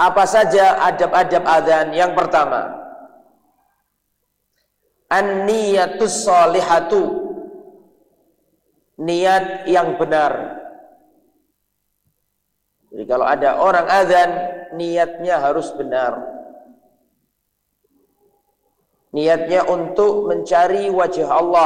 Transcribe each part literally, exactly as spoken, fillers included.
Apa saja adab-adab adzan? Yang pertama, an-niyatus sholihatu, niat yang benar. Jadi kalau ada orang adzan, niatnya harus benar. Niatnya untuk mencari wajah Allah,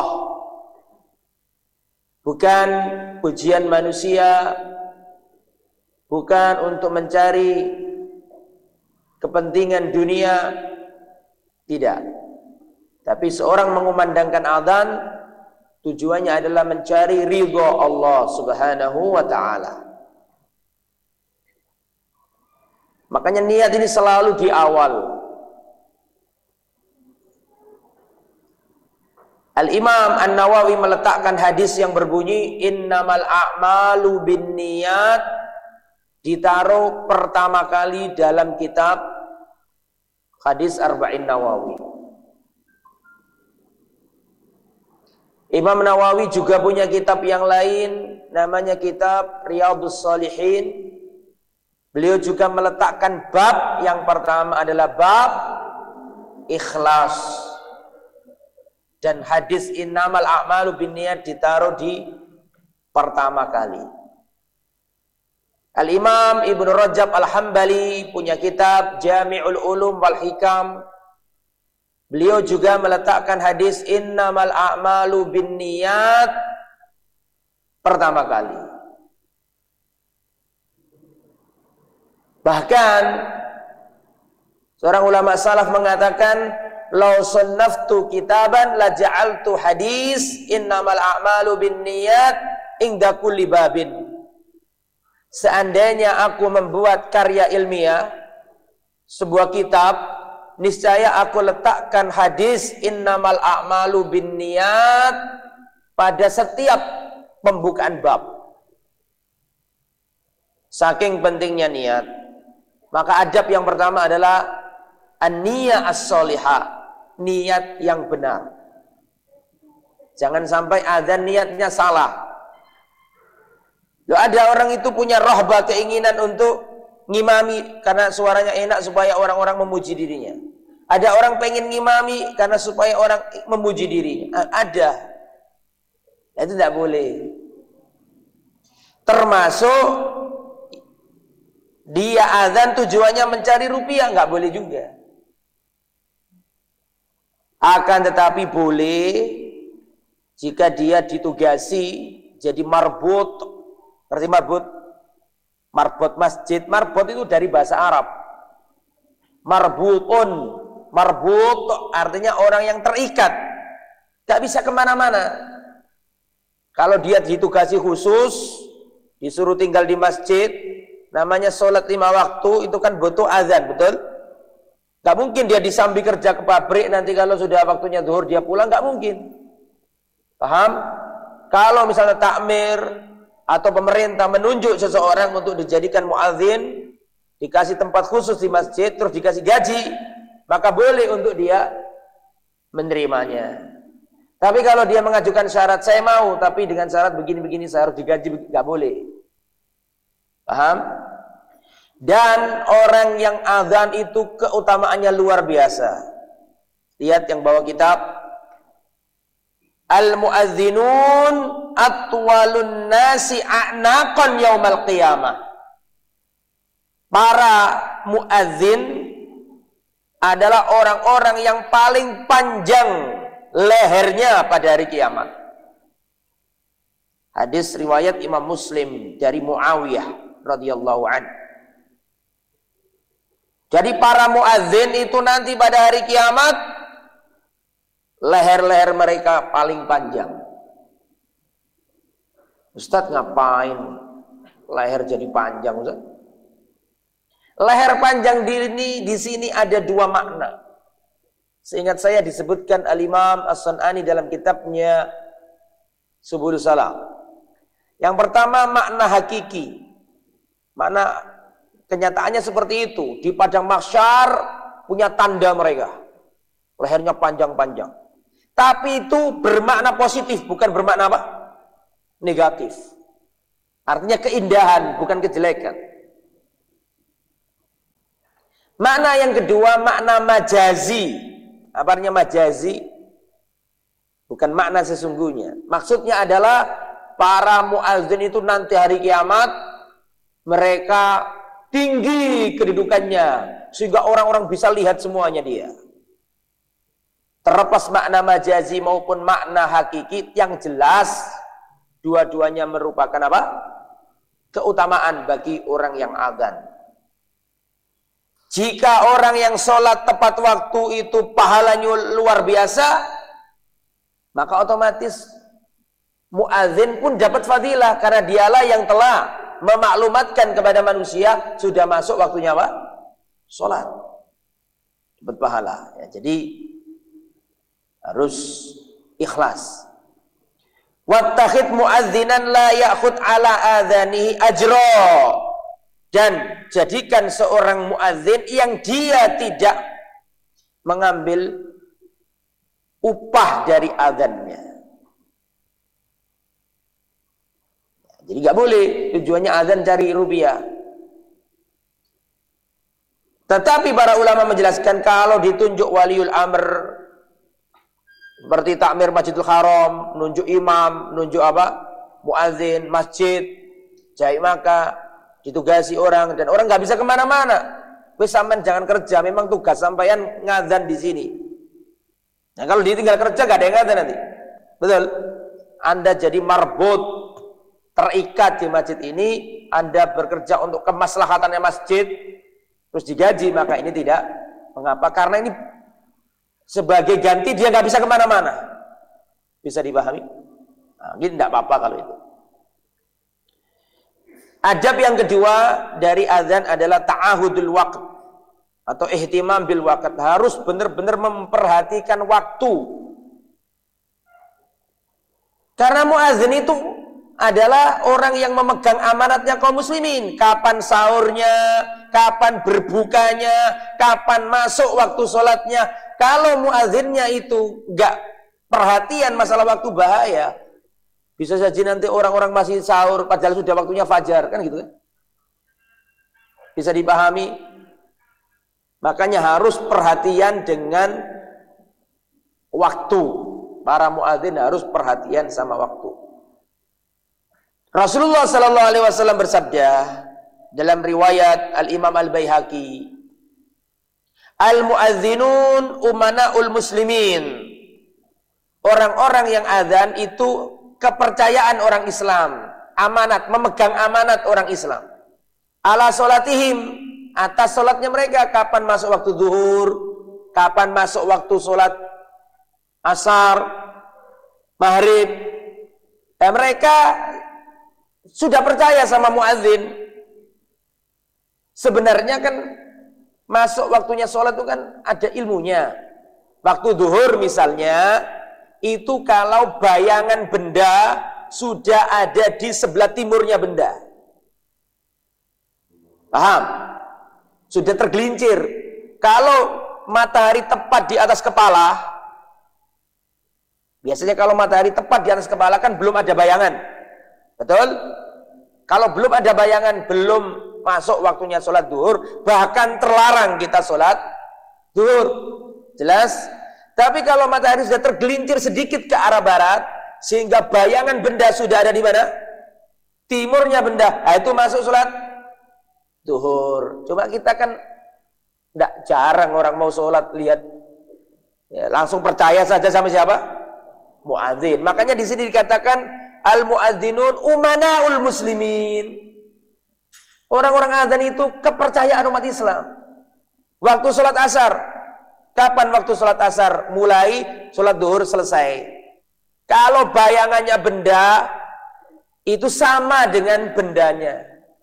bukan pujian manusia, bukan untuk mencari kepentingan dunia, tidak. Tapi seorang mengumandangkan adzan, tujuannya adalah mencari ridha Allah Subhanahu wa ta'ala. Makanya niat ini selalu di awal. Al-Imam An-Nawawi meletakkan hadis yang berbunyi innamal a'malu binniyat, ditaruh pertama kali dalam kitab hadis Arba'in Nawawi. Imam Nawawi juga punya kitab yang lain, namanya kitab Riyadhus Shalihin. Beliau juga meletakkan bab yang pertama adalah bab ikhlas. Dan hadis innamal a'malu binniyat ditaruh di pertama kali. Al-Imam Ibnu Rajab Al-Hambali punya kitab Jami'ul Ulum wal Hikam. Beliau juga meletakkan hadis innamal a'malu binniyat pertama kali. Bahkan seorang ulama salaf mengatakan law sannaftu kitaban la ja'altu hadis innamal a'malu binniyat inda kulli babin. Seandainya aku membuat karya ilmiah, sebuah kitab, niscaya aku letakkan hadis innamal a'malu binniyat pada setiap pembukaan bab. Saking pentingnya niat. Maka adab yang pertama adalah an-niyah as-sholihah, niat yang benar. Jangan sampai adzan niatnya salah. Loh, ada orang itu punya rohbah, keinginan untuk ngimami karena suaranya enak supaya orang-orang memuji dirinya. Ada orang pengen ngimami karena supaya orang memuji dirinya. Ada. Itu tidak boleh. Termasuk dia azan tujuannya mencari rupiah, nggak boleh juga. Akan tetapi boleh jika dia ditugasi jadi marbut. Ngerti marbut? Marbut masjid. Marbut itu dari bahasa Arab. Marbutun. Marbut artinya orang yang terikat, nggak bisa kemana-mana. Kalau dia ditugasi khusus, disuruh tinggal di masjid, namanya sholat lima waktu, itu kan butuh azan, betul? Gak mungkin dia disambi kerja ke pabrik, nanti kalau sudah waktunya zuhur dia pulang, gak mungkin. Paham? Kalau misalnya takmir atau pemerintah menunjuk seseorang untuk dijadikan muadzin, dikasih tempat khusus di masjid, terus dikasih gaji, maka boleh untuk dia menerimanya. Tapi kalau dia mengajukan syarat, saya mau, tapi dengan syarat begini-begini saya harus digaji, gak boleh. Paham? Dan orang yang azan itu keutamaannya luar biasa. Lihat yang bawa kitab Al-Mu'adzinun Atwalun Nasi A'naqan Yaumal Qiyamah. Para muadzin adalah orang-orang yang paling panjang lehernya pada hari kiamat. Hadis riwayat Imam Muslim dari Muawiyah radhiyallahu anhu. Jadi para muadzin itu nanti pada hari kiamat leher-leher mereka paling panjang. Ustadz ngapain leher jadi panjang, Ustadz? Leher panjang di, di sini ada dua makna. Seingat saya disebutkan Al-Imam As-San'ani dalam kitabnya Subulus Salam. Yang pertama makna hakiki. Makna kenyataannya seperti itu. Di padang mahsyar punya tanda mereka. Lehernya panjang-panjang. Tapi itu bermakna positif, bukan bermakna apa? Negatif. Artinya keindahan, bukan kejelekan. Makna yang kedua, makna majazi. Apa artinya majazi? Bukan makna sesungguhnya. Maksudnya adalah para muadzin itu nanti hari kiamat mereka tinggi kedudukannya sehingga orang-orang bisa lihat semuanya dia. Terlepas makna majazi maupun makna hakiki, yang jelas dua-duanya merupakan apa? Keutamaan bagi orang yang adzan. Jika orang yang sholat tepat waktu itu pahalanya luar biasa, maka otomatis muadzin pun dapat fadilah, karena dialah yang telah memaklumatkan kepada manusia sudah masuk waktunya apa? Sholat. Dapat pahala. Ya, jadi harus ikhlas. Wattakhid muadzinan la ya'khud ala adhanihi ajra. Dan jadikan seorang muadzin yang dia tidak mengambil upah dari adzannya. Jadi nggak boleh tujuannya adzan cari rupiah. Tetapi para ulama menjelaskan kalau ditunjuk waliul amr seperti takmir Masjidil Haram, nunjuk imam, nunjuk apa? Muadzin masjid, jai maka ditugasi orang, dan orang nggak bisa kemana-mana. Wes sampean jangan kerja, memang tugas sampean ngadzan di sini. Nah kalau ditinggal kerja gak ada yang ngadzan nanti, betul? Anda jadi marbut, terikat di masjid ini, Anda bekerja untuk kemaslahatannya masjid, terus digaji, maka ini tidak mengapa, karena ini sebagai ganti dia nggak bisa kemana-mana. Bisa dipahami? Nah, ini tidak apa-apa kalau itu. Adab yang kedua dari azan adalah ta'ahudul waqt atau ihtimam bil waqt. Harus benar-benar memperhatikan waktu. Karena muadzin itu adalah orang yang memegang amanatnya kaum muslimin. Kapan sahurnya, kapan berbukanya, kapan masuk waktu sholatnya. Kalau muadzinnya itu enggak perhatian masalah waktu, bahaya. Bisa saja nanti orang-orang masih sahur padahal sudah waktunya fajar, kan gitu kan? Bisa dipahami? Makanya harus perhatian dengan waktu. Para muadzin harus perhatian sama waktu. Rasulullah sallallahu alaihi wasallam bersabda dalam riwayat Al-Imam Al-Baihaqi, Al-muadzinun umana'ul muslimin. Orang-orang yang azan itu kepercayaan orang Islam, amanat, memegang amanat orang Islam. Ala sholatihim, atas sholatnya mereka, kapan masuk waktu zuhur, kapan masuk waktu sholat asar, maghrib. Dan mereka sudah percaya sama muadzin. Sebenarnya kan masuk waktunya sholat itu kan ada ilmunya. Waktu zuhur misalnya, itu kalau bayangan benda sudah ada di sebelah timurnya benda. Paham? Sudah tergelincir. Kalau matahari tepat di atas kepala, biasanya kalau matahari tepat di atas kepala kan belum ada bayangan. Betul? Kalau belum ada bayangan, belum masuk waktunya sholat duhur, bahkan terlarang kita sholat duhur. Jelas? Tapi kalau matahari sudah tergelincir sedikit ke arah barat, sehingga bayangan benda sudah ada di mana? Timurnya benda. Nah, itu masuk sholat duhur. Coba kita kan tidak jarang orang mau sholat lihat, ya, langsung percaya saja sama siapa? Muadzin. Makanya di sini dikatakan al-muadzinun umana'ul muslimin. Orang-orang azan itu kepercayaan umat Islam. Waktu sholat asar, kapan waktu sholat asar mulai, sholat duhur selesai. Kalau bayangannya benda, itu sama dengan bendanya.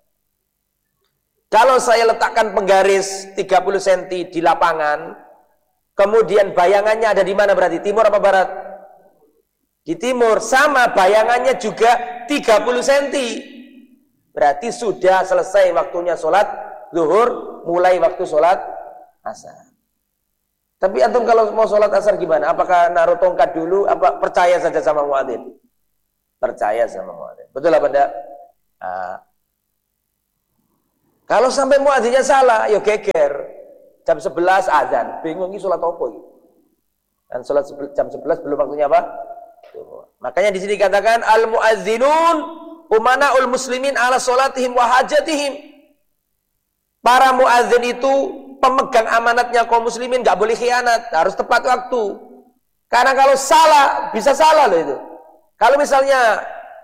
Kalau saya letakkan penggaris tiga puluh sentimeter di lapangan, kemudian bayangannya ada di mana berarti? Timur apa barat? Di timur. Sama bayangannya juga tiga puluh sentimeter. Berarti sudah selesai waktunya sholat zuhur, mulai waktu sholat asar. Tapi antum kalau mau sholat asar gimana? Apakah naruh tongkat dulu? Apa percaya saja sama muadzin? Percaya sama muadzin. Betul apa enggak? Nah, kalau sampai muadzinnya salah, ya geger. jam sebelas azan. Bingung ini sholat apa ini? Dan sholat jam sebelas belum waktunya apa? Makanya di sini dikatakan al-muazzinun umana'ul muslimin ala sholatihim wa hajatihim. Para muazzin itu pemegang amanatnya kaum muslimin, nggak boleh khianat, harus tepat waktu. Karena kalau salah, bisa salah loh itu. Kalau misalnya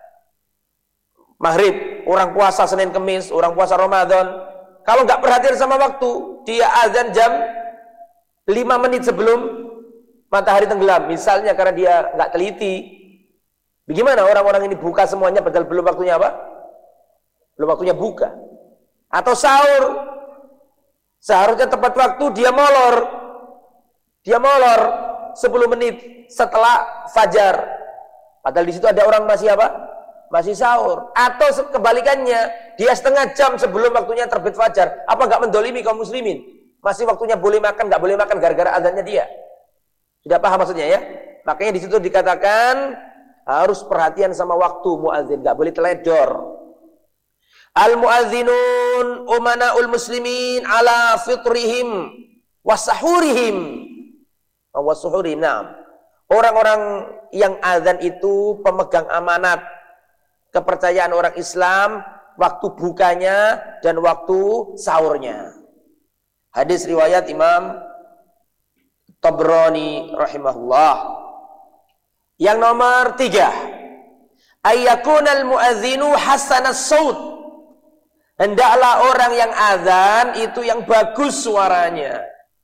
maghrib, orang puasa Senin Kemis, orang puasa Ramadan, kalau nggak perhatian sama waktu, dia azan jam lima menit sebelum matahari tenggelam, misalnya karena dia nggak teliti. Bagaimana orang-orang ini buka semuanya padahal belum waktunya apa? Belum waktunya buka. Atau sahur, seharusnya tepat waktu, dia molor. Dia molor sepuluh menit setelah fajar. Padahal di situ ada orang masih apa? Masih sahur. Atau kebalikannya, dia setengah jam sebelum waktunya terbit fajar. Apa nggak mendolimi kaum muslimin? Masih waktunya boleh makan, nggak boleh makan gara-gara azannya dia. Sudah paham maksudnya ya? Makanya di situ dikatakan harus perhatian sama waktu muadzin, nggak boleh teledor. Al muazzinun umana'ul muslimin ala fitrihim wasahurihim. Wasuhurihim. Nah, orang-orang yang azan itu pemegang amanat kepercayaan orang Islam, waktu bukanya dan waktu sahurnya. Hadis riwayat Imam Tabrani rahimahullah. Yang nomor tiga, ayyakunal muadzinu hasanas saut. Hendaklah orang yang azan itu yang bagus suaranya.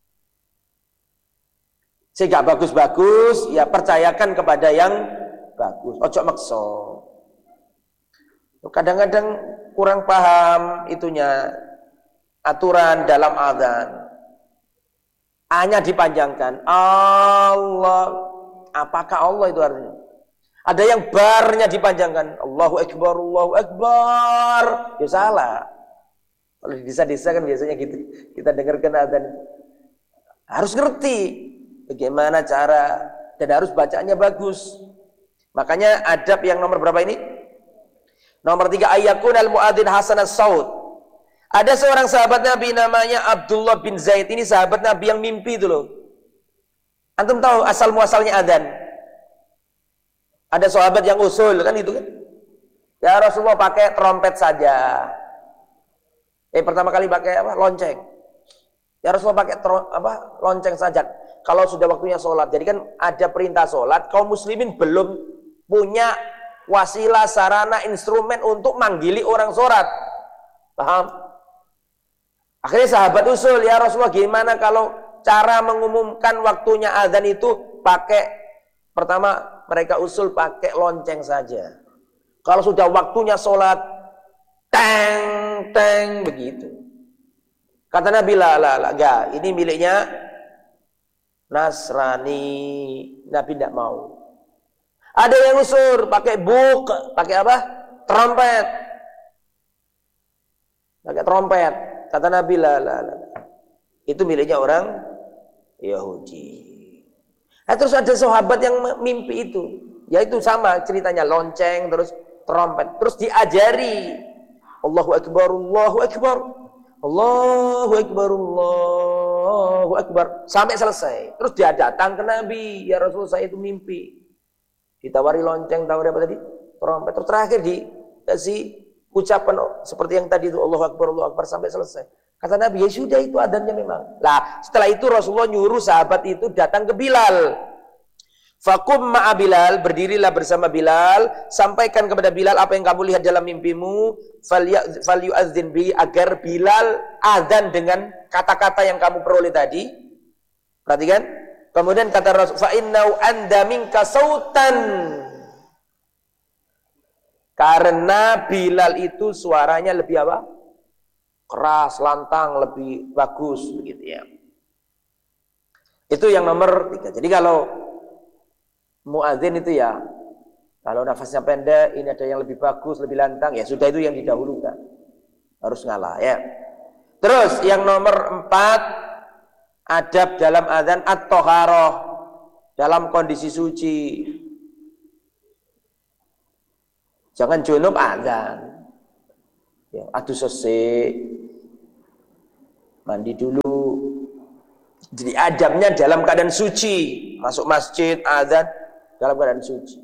Jika bagus-bagus, ya percayakan kepada yang bagus. Ojo makso. Kadang-kadang kurang paham itunya aturan dalam azan. A-nya dipanjangkan. Allah. Apakah Allah itu artinya? Ada yang barnya dipanjangkan. Allahu Akbar, Allahu Akbar. Ya salah. Kalau di desa-desa kan biasanya gitu. Kita dengarkan azan. Harus ngerti bagaimana cara dan harus bacaannya bagus. Makanya adab yang nomor berapa ini? Nomor tiga, ayyakun al-mu'adzin hasanas saut. Ada seorang sahabat Nabi namanya Abdullah bin Zaid. Ini sahabat Nabi yang mimpi itu loh. Antum tahu asal muasalnya adzan? Ada sahabat yang usul kan itu kan? Ya Rasulullah pakai trompet saja. Eh pertama kali pakai apa? Lonceng. Ya Rasulullah pakai tro, apa? Lonceng saja. Kalau sudah waktunya sholat. Jadi kan ada perintah sholat. Kaum muslimin belum punya wasilah, sarana, instrumen untuk manggili orang sholat. Paham? Akhirnya sahabat usul, ya Rasulullah gimana kalau cara mengumumkan waktunya azan itu pakai, pertama mereka usul pakai lonceng saja. Kalau sudah waktunya sholat, teng, teng, begitu. Kata Nabi, lah, lah, lah, enggak, ini miliknya Nasrani. Nabi tidak mau. Ada yang usul pakai buk, pakai apa? Trompet. Pakai trompet. Kata Nabi, lah, lah, lah. Itu miliknya orang Yahudi. Nah, terus ada sahabat yang mimpi itu. Yaitu sama ceritanya, lonceng, terus trompet. Terus diajari. Allahu Akbar, Allahu Akbar. Allahu Akbar, Allahu Akbar. Sampai selesai. Terus dia datang ke Nabi. Ya Rasulullah, saya itu mimpi. Ditawari lonceng, tawari apa tadi? Trompet. Terus terakhir dikasih ucapan seperti yang tadi itu. Allahu Akbar, Allahu Akbar. Sampai selesai. Kata Nabi, ya sudah itu adanya memang. Lah, setelah itu Rasulullah nyuruh sahabat itu datang ke Bilal. Fakum ma'a Bilal, berdirilah bersama Bilal, sampaikan kepada Bilal apa yang kamu lihat dalam mimpimu, falyu'adzin bi, agar Bilal azan dengan kata-kata yang kamu peroleh tadi. Perhatikan. Kemudian kata Rasul, fa innau anda minka sautan. Karena Bilal itu suaranya lebih apa? Keras, lantang, lebih bagus begitu ya. Itu yang nomor tiga. Jadi kalau muadzin itu ya, kalau nafasnya pendek, ini ada yang lebih bagus, lebih lantang, ya sudah itu yang didahulukan. Harus ngalah ya. Terus yang nomor empat, adab dalam adzan at-thaharah, dalam kondisi suci. Jangan junub adzan. Ya, adu sesek, mandi dulu, Jadi adabnya dalam keadaan suci, masuk masjid, azan dalam keadaan suci.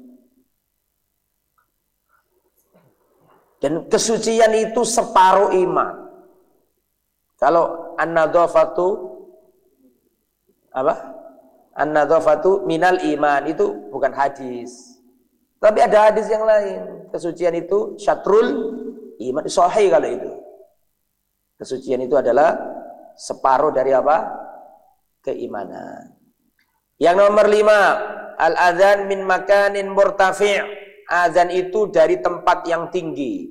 Dan kesucian itu separuh iman. Kalau an-nadzafatu apa? An-nadzafatu minal iman itu bukan hadis. Tapi ada hadis yang lain. Kesucian itu syatrul iman, sahih kalau itu. Kesucian itu adalah separuh dari apa? Keimanan. Yang nomor lima, al-adzan min makanin murtafi'. Azan itu dari tempat yang tinggi.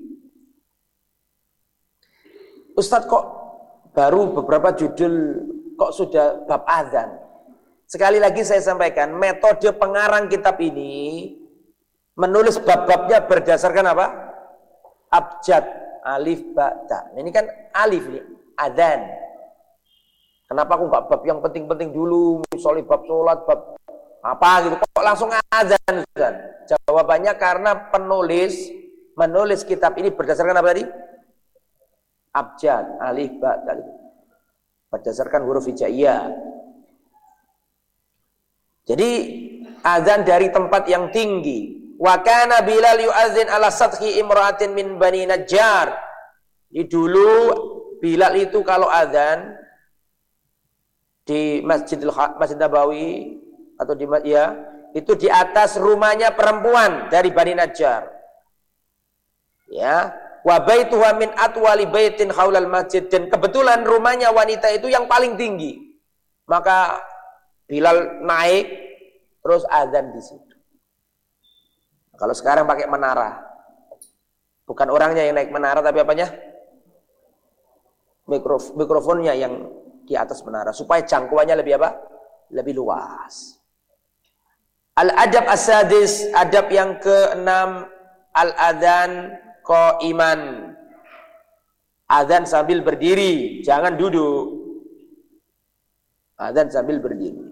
Ustadz, kok baru beberapa judul kok sudah bab azan? Sekali lagi saya sampaikan, metode pengarang kitab ini menulis bab-babnya berdasarkan apa? Abjad, alif, ba, ta. Ini kan alif nih, azan. Kenapa aku nggak bab yang penting-penting dulu, misalnya bab sholat, bab apa gitu, kok langsung azan? Jawabannya karena penulis menulis kitab ini berdasarkan apa tadi? Abjad, alif, ba, ta. Berdasarkan huruf hijaiyah. Jadi azan dari tempat yang tinggi. Wa kana Bilal yu'adzin ala sathi imra'atin min Bani Najjar. Di dulu Bilal itu kalau azan di Masjidil Masjid Nabawi atau di ya, itu di atas rumahnya perempuan dari Bani Najjar. Ya, wa baituha min atwali baitin haulal masjid, dan kebetulan rumahnya wanita itu yang paling tinggi. Maka Bilal naik terus azan di situ. Kalau sekarang pakai menara. Bukan orangnya yang naik menara, tapi apanya? Mikrof, mikrofonnya yang di atas menara supaya jangkauannya lebih apa? Lebih luas. Al-adab as-sadis, adab yang keenam, al-adzan qaiman. Azan sambil berdiri, jangan duduk. Azan sambil berdiri.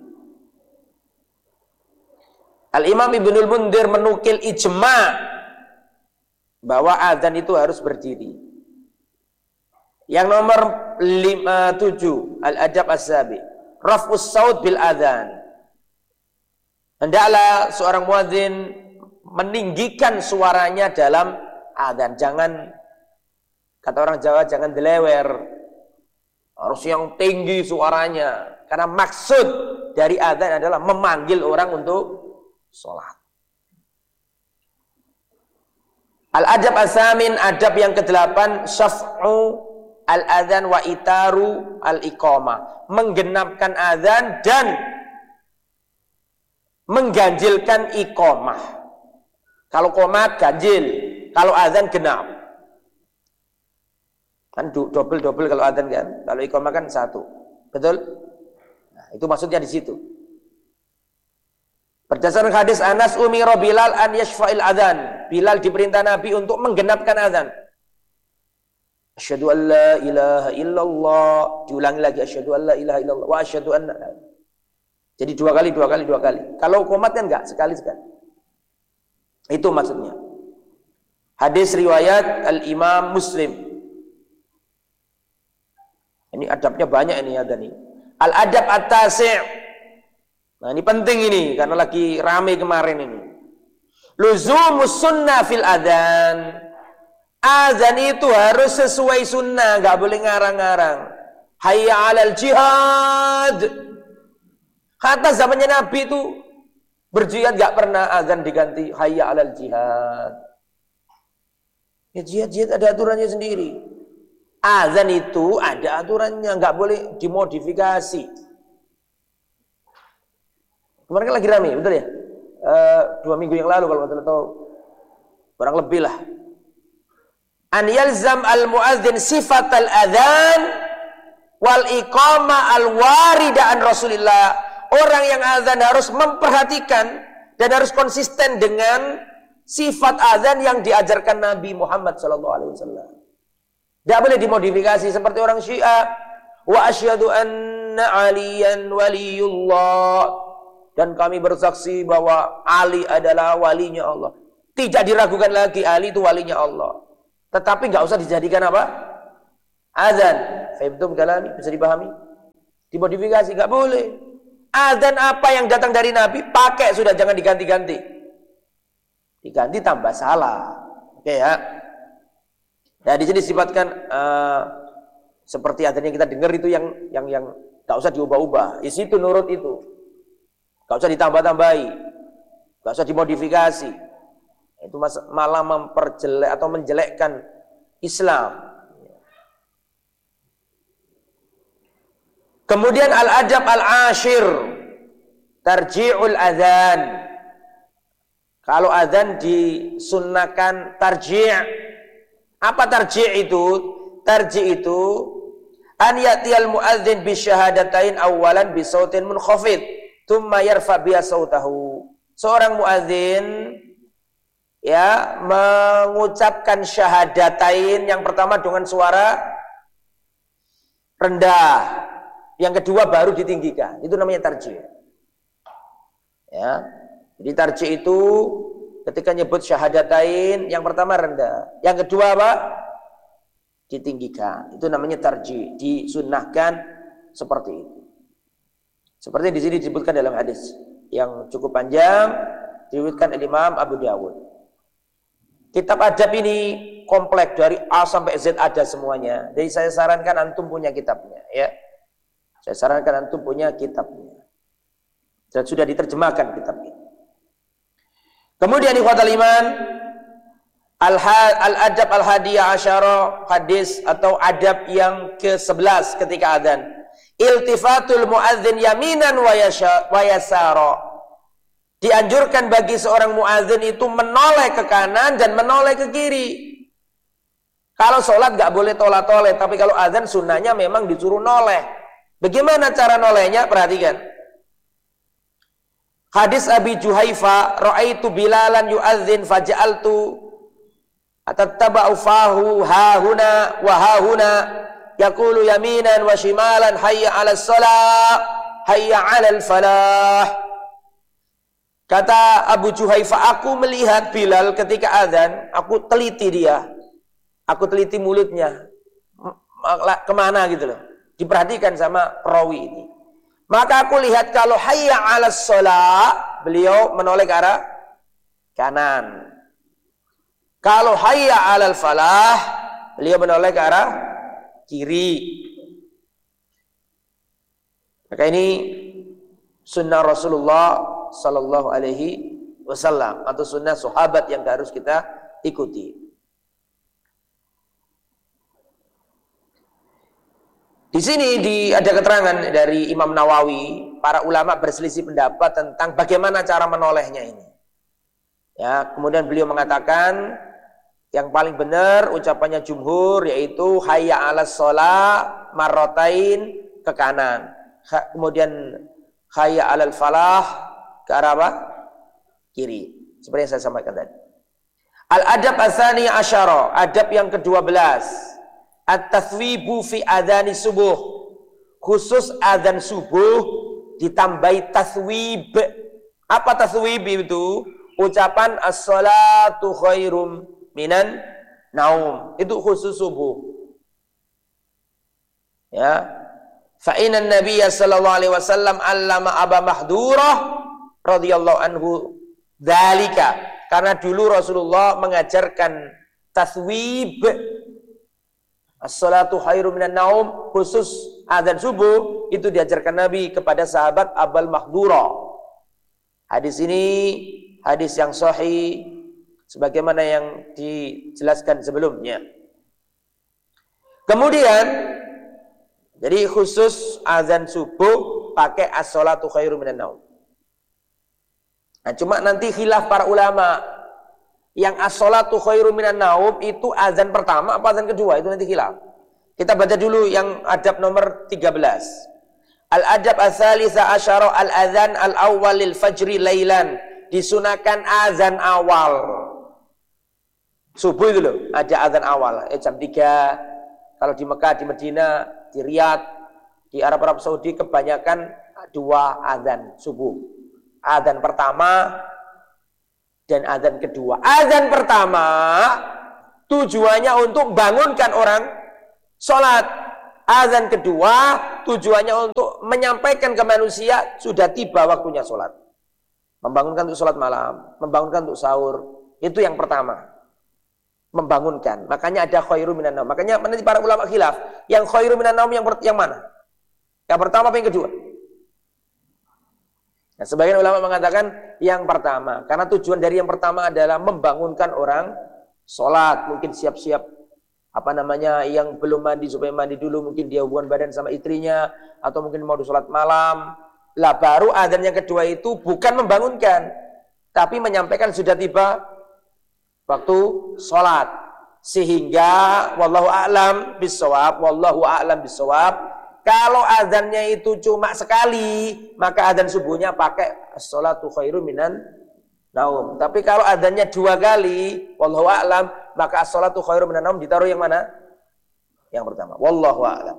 Al-Imam Ibnul Mundir menukil ijma' bahwa azan itu harus berdiri. Yang nomor lima, tujuh, al-adab as-sabi, raf'us saut bil adzan. Hendaklah seorang muadzin meninggikan suaranya dalam adzan. Jangan, kata orang Jawa, jangan delewer. Harus yang tinggi suaranya. Karena maksud dari adzan adalah memanggil orang untuk sholat. Al-adab as-samin, adab yang kedelapan, syaf'u al-adzan wa itaru al-iqamah. Menggenapkan adzan dan mengganjilkan iqamah. Kalau qomat ganjil, kalau adzan genap. Kan double-double kalau adzan kan, kalau iqamah kan satu. Betul? Nah, itu maksudnya di situ. Berdasarkan hadis Anas, umira Bilal an yashfa'il adzan. Bilal diperintah Nabi untuk menggenapkan adzan. Asyhadu an la ilaha illallah. Diulangi lagi, asyhadu an la ilaha illallah wa asyhadu anna. Jadi dua kali, dua kali, dua kali. Kalau qomat kan enggak, sekali-sekali. Itu maksudnya. Hadis riwayat Al-Imam Muslim. Ini adabnya banyak ini adzan ini. Al-adab at-tasi'. Nah ini penting ini, karena lagi rame kemarin ini. Luzumus sunnah fil adzan. Azan itu harus sesuai sunnah, nggak boleh ngarang-ngarang. Hayya 'alal jihad. Kata zamannya Nabi itu berjihad nggak pernah azan diganti hayya 'alal jihad. Ya jihad-jihad ada aturannya sendiri. Azan itu ada aturannya, nggak boleh dimodifikasi. Kemarin kan lagi rame, betul ya? E, dua minggu yang lalu kalau betul tahu, kurang lebih lah. An yalzam al muadzin sifat al adzan wal iqama al warida an Rasulillah. Orang yang azan harus memperhatikan dan harus konsisten dengan sifat azan yang diajarkan Nabi Muhammad sallallahu alaihi wasallam. Tidak boleh dimodifikasi seperti orang Syiah. Wa asyhadu anna aliyan waliyullah. Dan kami bersaksi bahwa Ali adalah walinya Allah. Tidak diragukan lagi Ali itu walinya Allah. Tetapi nggak usah dijadikan apa? Azan. Fahimtum kalami? Bisa dipahami? dimodifikasi, nggak boleh. Azan apa yang datang dari Nabi, pakai sudah, jangan diganti-ganti. Diganti tambah salah. Oke ya. Nah di sini sifatkan uh, seperti azan yang kita dengar itu yang yang yang nggak usah diubah-ubah. Di situ nurut itu, nggak usah ditambah-tambahi, nggak usah dimodifikasi. Itu malah memperjelek atau menjelekkan Islam. Kemudian al-adab al-ashir, tarji'ul adzan. Kalau adzan disunnahkan tarji'. Apa tarji' itu? Tarji' itu an ya'tiyal muadzin bi syahadatain awalan bi sautin munkhafid, thumma yarfa bi sautahu. Seorang muadzin ya mengucapkan syahadatain yang pertama dengan suara rendah. Yang kedua baru ditinggikan. Itu namanya tarji'. Ya. Jadi tarji' itu ketika nyebut syahadatain, yang pertama rendah. Yang kedua apa? Ditinggikan. Itu namanya tarji'. Disunnahkan seperti itu. Seperti di sini disebutkan dalam hadis yang cukup panjang, diriwayatkan oleh Imam Abu Dawud. Kitab adab ini kompleks dari A sampai Z ada semuanya. Jadi saya sarankan antum punya kitabnya, ya. Saya sarankan antum punya kitabnya. Dan sudah diterjemahkan kitab ini. Kemudian ikhwatal iman, al-adab al-hadiyah asyara, hadis atau adab yang ke sebelas ketika adzan. Iltifatul muadzin yaminan wa yasara. Dianjurkan bagi seorang muadzin itu menoleh ke kanan dan menoleh ke kiri. Kalau sholat gak boleh tolah-toleh, tapi kalau adzan sunnahnya memang disuruh noleh. Bagaimana cara nolehnya? Perhatikan. Hadis Abi Juhaifa, ra'aitu Bilalan yu'adzin faja'altu atattaba'u fahu hahuna wa hahuna yaqulu yaminan wa shimalan hayya 'alas shalah hayya 'alal falah. Kata Abu Juhaifa, aku melihat Bilal ketika adzan, aku teliti dia. Aku teliti mulutnya. Kemana gitu loh. Diperhatikan sama perawi ini. Maka aku lihat kalau hayya 'alas shalah, beliau menoleh ke arah kanan. Kalau hayya 'alal falah, beliau menoleh ke arah kiri. Maka ini sunnah Rasulullah sallallahu alaihi wasallam atau sunnah sahabat yang harus kita ikuti. Di sini di, ada keterangan dari Imam Nawawi, para ulama berselisih pendapat tentang bagaimana cara menolehnya ini. Ya, kemudian beliau mengatakan yang paling benar ucapannya jumhur yaitu hayya 'alas shalah marratain ke kanan. Ha, kemudian hayya 'alal falah ke arah apa? Kiri. Seperti yang saya sampaikan tadi. Al-adab ats-tsani asyara, adab yang kedua belas. At-tathwibu fi adzani subuh. Khusus adzan subuh ditambahi tathwib. Apa tathwib itu? Ucapan as-salatu khairum minan naum. Itu khusus subuh. Ya. Fa inna Nabiyya sallallahu alaihi wasallam allama Aba Mahdurah radhiyallahu anhu dzalika. Karena dulu Rasulullah mengajarkan tathwib. As-salatu khairum minan naum, khusus azan subuh itu diajarkan Nabi kepada sahabat Abal Mahdura. Hadis ini hadis yang sahih sebagaimana yang dijelaskan sebelumnya. Kemudian jadi khusus azan subuh pakai as-salatu khairum minan naum. Nah, cuma nanti khilaf para ulama. Yang as-salatu khairum minan naum itu azan pertama apa azan kedua? Itu nanti khilaf. Kita baca dulu yang adab nomor tiga belas. Al-adab ats-tsalitsah asyara al-adzan al-awwal lil fajri lailan. Disunahkan azan awal. Subuh itu loh, ada azan awal. Eh, jam tiga. Kalau di Mekah, di Madinah, di Riyadh, di Arab Arab Saudi kebanyakan dua azan subuh. Azan pertama dan azan kedua. Azan pertama tujuannya untuk bangunkan orang sholat. Azan kedua tujuannya untuk menyampaikan ke manusia sudah tiba waktunya sholat. Membangunkan untuk sholat malam, membangunkan untuk sahur. Itu yang pertama. Membangunkan. Makanya ada khairu minan naum. Makanya nanti para ulama khilaf. Yang khairu minan naum yang, yang mana? Yang pertama apa yang kedua? Nah, sebagian ulama mengatakan yang pertama. Karena tujuan dari yang pertama adalah membangunkan orang sholat. Mungkin siap-siap apa namanya yang belum mandi supaya mandi dulu. Mungkin dia hubungan badan sama istrinya. Atau mungkin mau sholat malam. Lah baru adzan yang kedua itu bukan membangunkan. Tapi menyampaikan sudah tiba waktu sholat. Sehingga wallahu a'lam bissawab. Wallahu a'lam bissawab. Kalau adzannya itu cuma sekali, maka adzan subuhnya pakai as-sholatu khairu minan naum. Tapi kalau adzannya dua kali, wallahu a'lam, maka as-sholatu khairu minan naum ditaruh yang mana? Yang pertama. Wallahu a'lam.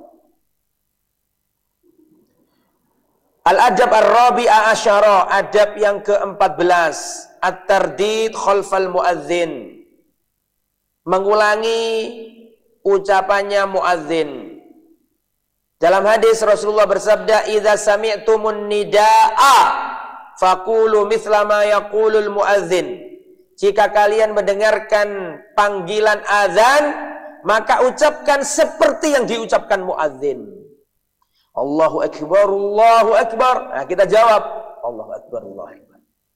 Al-adab ar-rabi'a asyara, adab yang keempat belas, at-tardid khalfal muadzin. Mengulangi ucapannya muadzin. Dalam hadis Rasulullah bersabda, "Idza sami'tumun nidaa faqulu mithla ma yaqulul muadzin." Jika kalian mendengarkan panggilan azan, maka ucapkan seperti yang diucapkan muadzin. Allahu akbar, Allahu akbar. Nah, kita jawab, Allahu akbar, Allahu akbar.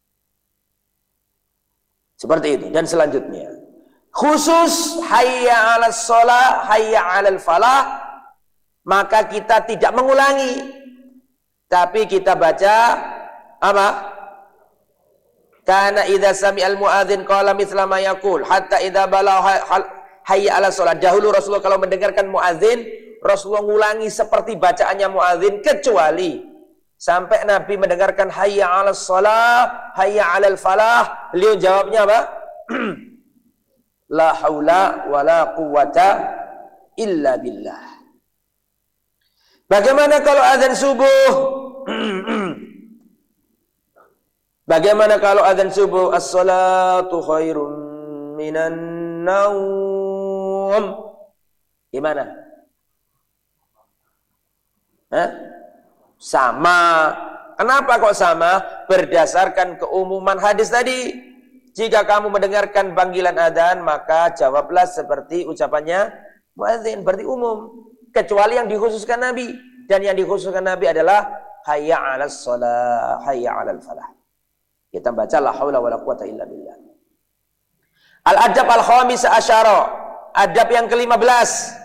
Seperti itu. Dan selanjutnya, khusus hayya 'alas shalah, hayya 'alal falah, maka kita tidak mengulangi, tapi kita baca apa? Kana idza sami'al muadzin qala mithla ma yaqul hatta idza balagha hayya 'alas shalah. Dahulu Rasulullah kalau mendengarkan muadzin, Rasulullah ngulangi seperti bacaannya muadzin, kecuali sampai Nabi mendengarkan hayya 'alas shalah, hayya 'alal falah, beliau jawabnya apa? La haula wala quwwata illa billah. Bagaimana kalau azan subuh? Bagaimana kalau azan subuh? As-salatu khairum minan naum. Gimana? Hah? Sama. Kenapa kok sama? Berdasarkan keumuman hadis tadi. Jika kamu mendengarkan panggilan adzan, maka jawablah seperti ucapannya muadzin, berarti umum. Kecuali yang dikhususkan Nabi. Dan yang dikhususkan Nabi adalah hayya 'alas shalah, hayya 'alal falah. Kita baca la haula wala quwata illa billah. Al-adab al-khamis asyara, adab yang kelima belas.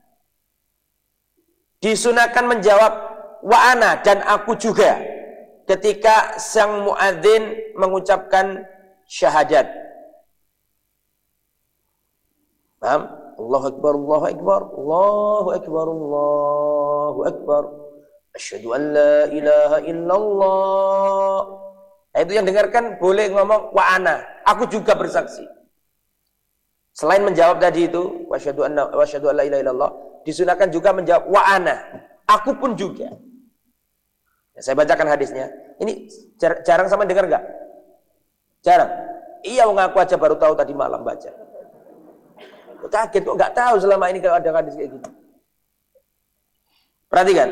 Disunahkan menjawab wa ana, dan aku juga, ketika sang muadzin mengucapkan syahadat. Paham? Allahu akbar, Allahu akbar, Allahu akbar, Allahu akbar. Asyhadu an la ilaha illallah. Nah, itu yang dengarkan boleh ngomong wa ana, aku juga bersaksi. Selain menjawab tadi itu wa asyhadu anna wa asyhadu an la ilaha illallah, disunahkan juga menjawab wa ana, aku pun juga. Ya, saya bacakan hadisnya. Ini jar jarang sama dengar enggak? Jarang. Iya, mengaku aja baru tahu tadi malam baca. Kaget kok nggak tahu selama ini kalau ada hadis kayak gitu. Perhatikan.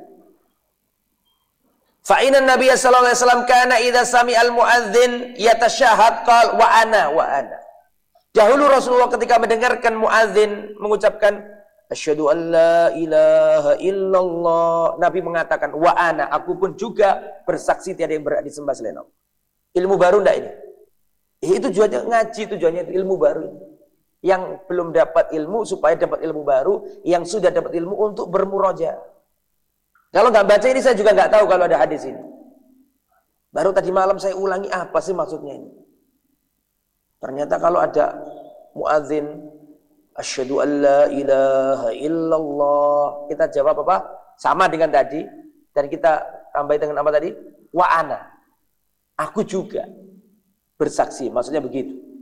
Fa inna Nabiy sallallahu alaihi wasallam kana idza sami'al muadzin yatasyahhad qala wa ana wa ana. Dahulu Rasulullah ketika mendengarkan muadzin mengucapkan asyhadu an la ilaha illallah, Nabi mengatakan wa ana, aku pun juga bersaksi tiada yang berhak disembah selain Allah. Ilmu baru enggak ini? Itu tujuannya ngaji, tujuannya itu ilmu baru. Yang belum dapat ilmu supaya dapat ilmu baru, yang sudah dapat ilmu untuk bermurojaah. Kalau nggak baca ini saya juga nggak tahu kalau ada hadis ini. Baru tadi malam saya ulangi apa sih maksudnya ini. Ternyata kalau ada muadzin asyhadu an la ilaha illallah, kita jawab apa? Sama dengan tadi, dan kita tambah dengan apa tadi? Wa ana, aku juga bersaksi, maksudnya begitu.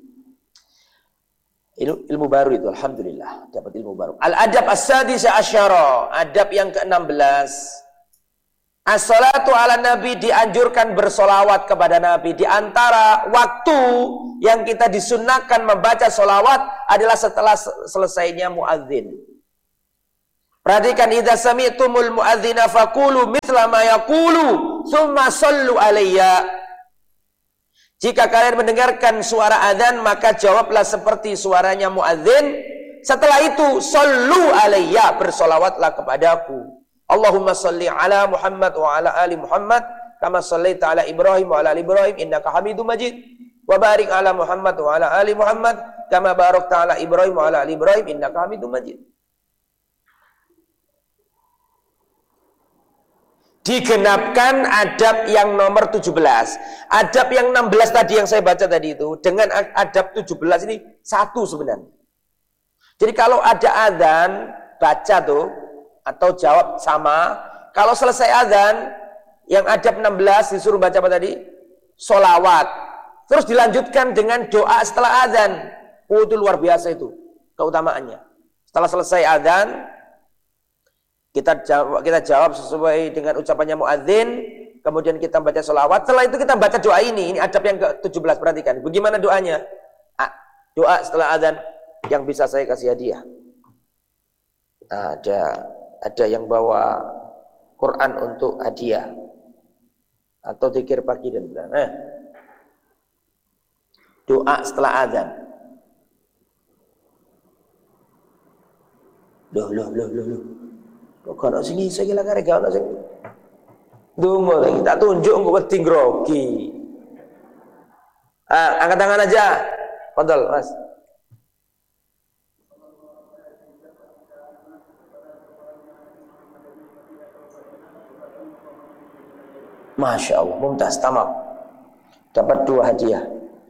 Ilmu, ilmu baru itu, alhamdulillah dapat ilmu baru. Al-adab as-sadis asyara, adab yang keenam belas. As-salatu ala nabi, dianjurkan bersolawat kepada Nabi. Di antara waktu yang kita disunnahkan membaca solawat adalah setelah selesainya muadzin. Perhatikan, idza sami'tumul muadzina faqulu mithla ma yaqulu tsumma shallu alayya. Jika kalian mendengarkan suara adzan, maka jawablah seperti suaranya muadzin. Setelah itu, shallu alayya, bersolawatlah kepadaku. Allahumma shalli ala Muhammad wa ala ali Muhammad kama shallaita ala Ibrahim wa ala ali Ibrahim innaka Hamidum Majid. Wa barik ala Muhammad wa ala ali Muhammad kama barakta ala Ibrahim wa ala ali Ibrahim innaka Hamidum Majid. Digenapkan adab yang nomor tujuh belas. Adab yang enam belas tadi yang saya baca tadi itu, dengan adab tujuh belas ini satu sebenarnya. Jadi kalau ada adzan, baca tuh, atau jawab sama. Kalau selesai adzan, yang adab enam belas disuruh baca apa tadi? Sholawat. Terus dilanjutkan dengan doa setelah adzan. Oh, itu luar biasa itu keutamaannya. Setelah selesai adzan, Kita jawab, kita jawab sesuai dengan ucapannya muadzin, kemudian kita baca sholawat. Setelah itu kita baca doa ini. Ini adab yang ke tujuh belas, perhatikan. Bagaimana doanya? Ah, doa setelah adzan yang bisa saya kasih hadiah. Ada ada yang bawa Quran untuk hadiah atau zikir pagi dan malam. Eh. Doa setelah adzan. Loh, loh, loh, loh, loh. Kalau sini saya kira kare kalau sing dungo lagi tak tunjuk engko wedi grogi. Ah, angkat tangan aja. Fadhal, Mas. Masya Allah, mumtaz, tamam. Dapat dua hadiah.